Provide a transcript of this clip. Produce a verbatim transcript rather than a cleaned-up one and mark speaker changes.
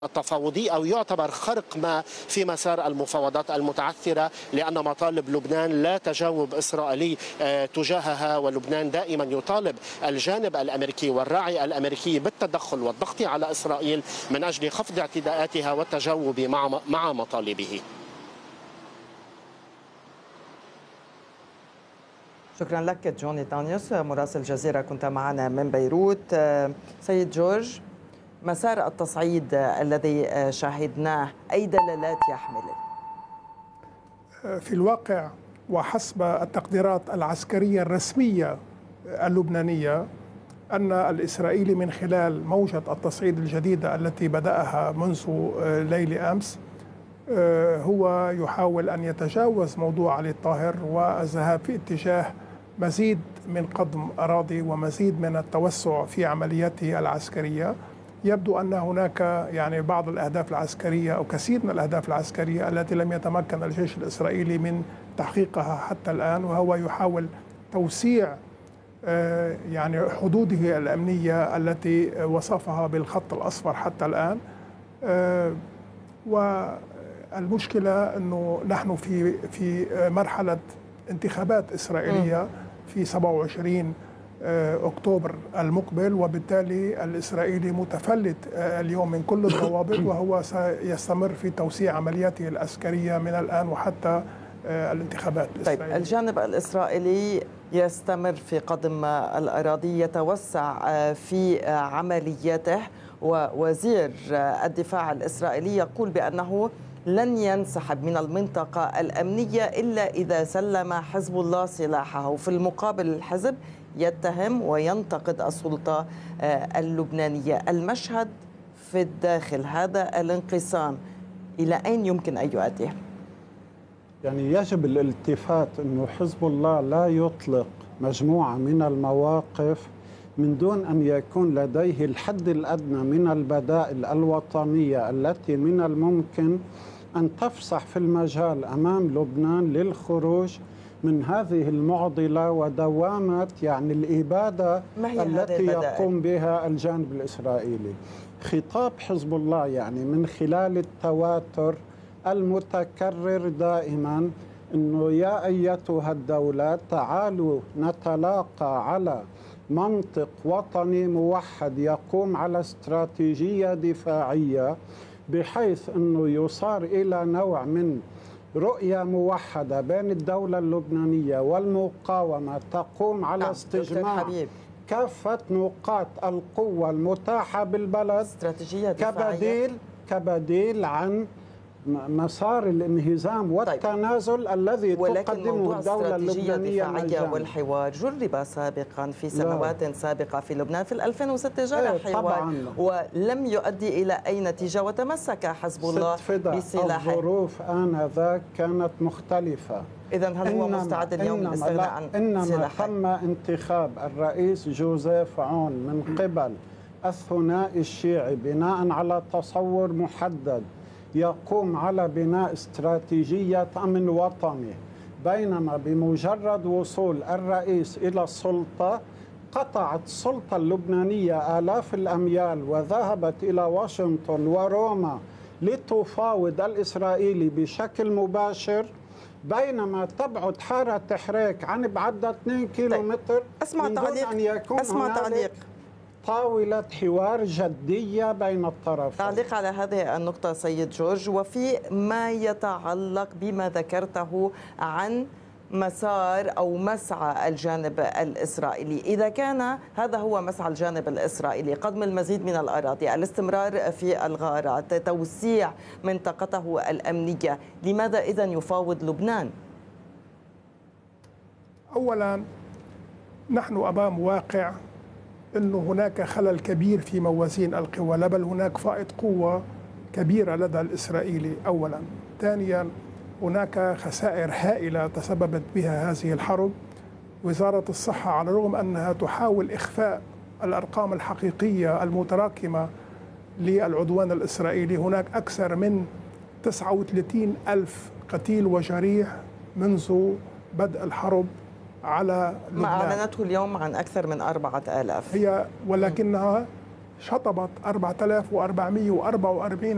Speaker 1: التفاوضي أو يعتبر خرق ما في مسار المفاوضات المتعثرة، لأن مطالب لبنان لا تجاوب إسرائيلي تجاهها، ولبنان دائما يطالب الجانب الأمريكي والراعي الأمريكي بالتدخل والضغط على إسرائيل من أجل خفض اعتداءاتها والتجاوب مع مع مطالبه.
Speaker 2: شكرا لك جوني تانيوس مراسل الجزيرة، كنت معنا من بيروت. سيد جورج، مسار التصعيد الذي شاهدناه أي دلالات يحمل؟
Speaker 3: في الواقع وحسب التقديرات العسكرية الرسمية اللبنانية أن الإسرائيلي من خلال موجة التصعيد الجديدة التي بدأها منذ ليل أمس هو يحاول أن يتجاوز موضوع علي الطاهر والذهاب في اتجاه مزيد من قضم أراضي ومزيد من التوسع في عملياته العسكرية. يبدو أن هناك يعني بعض الأهداف العسكرية أو كثير من الأهداف العسكرية التي لم يتمكن الجيش الإسرائيلي من تحقيقها حتى الآن، وهو يحاول توسيع يعني حدوده الأمنية التي وصفها بالخط الأصفر حتى الآن. والمشكلة أنه نحن في في مرحلة انتخابات إسرائيلية في سبعة وعشرين أكتوبر المقبل، وبالتالي الإسرائيلي متفلت اليوم من كل الضوابط، وهو سيستمر في توسيع عملياته العسكرية من الآن وحتى الانتخابات الإسرائيلية.
Speaker 2: طيب، الجانب الإسرائيلي يستمر في قضم الأراضي، يتوسع في عملياته، ووزير الدفاع الإسرائيلي يقول بأنه لن ينسحب من المنطقة الأمنية إلا إذا سلم حزب الله سلاحه. وفي المقابل الحزب يتهم وينتقد السلطة اللبنانية. المشهد في الداخل، هذا الانقسام إلى أين يمكن أن يؤدي؟
Speaker 4: يعني يجب الالتفات أنه حزب الله لا يطلق مجموعة من المواقف من دون أن يكون لديه الحد الأدنى من البدائل الوطنية التي من الممكن أن تفسح في المجال أمام لبنان للخروج من هذه المعضلة ودوامة يعني الإبادة التي يقوم بها الجانب الإسرائيلي. خطاب حزب الله يعني من خلال التواتر المتكرر دائما أنه يا أيتها الدولة تعالوا نتلاقى على منطق وطني موحد يقوم على استراتيجية دفاعية، بحيث أنه يصار إلى نوع من رؤية موحدة بين الدولة اللبنانية والمقاومة تقوم على استجماع كافة نقاط القوة المتاحة بالبلد
Speaker 2: استراتيجية دفاعية
Speaker 4: كبديل كبديل عن مسار الانهزام والتنازل طيب. الذي تقدمه الدولة اللبنانية
Speaker 2: الدفاعية والحوار جرب سابقا في سنوات لا. سابقة في لبنان. في ألفين وستة جرى
Speaker 4: ايه
Speaker 2: حوار ولم يؤدي إلى أي نتيجة، وتمسك حزب الله بسلاحه.
Speaker 4: الظروف آنذاك كانت مختلفة.
Speaker 2: إذن هل هو مستعد اليوم للاستغناء عن
Speaker 4: إنما
Speaker 2: سلاحه؟
Speaker 4: تم انتخاب الرئيس جوزيف عون من قبل الثنائي الشيعي بناء على تصور محدد يقوم على بناء استراتيجية أمن وطني، بينما بمجرد وصول الرئيس إلى السلطة قطعت السلطة اللبنانية آلاف الأميال وذهبت إلى واشنطن وروما لتفاوض الإسرائيلي بشكل مباشر، بينما تبعد حارة تحريك عن بعد اثنين كيلومتر
Speaker 2: أسمع
Speaker 4: من دون
Speaker 2: تعليق.
Speaker 4: أن يكون
Speaker 2: أسمع تعليق.
Speaker 4: طاولة حوار جدية بين الطرفين.
Speaker 2: تعليق على هذه النقطة سيد جورج، وفي ما يتعلق بما ذكرته عن مسار أو مسعى الجانب الإسرائيلي. إذا كان هذا هو مسعى الجانب الإسرائيلي، قضم المزيد من الأراضي، الاستمرار في الغارات، توسيع منطقته الأمنية، لماذا إذن يفاوض لبنان؟
Speaker 3: أولا نحن أمام واقع أنه هناك خلل كبير في موازين القوى، لا بل هناك فائض قوة كبيرة لدى الإسرائيلي أولا. ثانيا هناك خسائر هائلة تسببت بها هذه الحرب. وزارة الصحة على الرغم أنها تحاول إخفاء الأرقام الحقيقية المتراكمة للعدوان الإسرائيلي، هناك أكثر من تسعة وثلاثين ألف قتيل وجريح منذ بدء الحرب على لبنان.
Speaker 2: ما أعلنته اليوم عن أكثر من أربعة آلاف
Speaker 3: هي، ولكنها شطبت أربعة آلاف وأربعمئة وأربعة وأربعين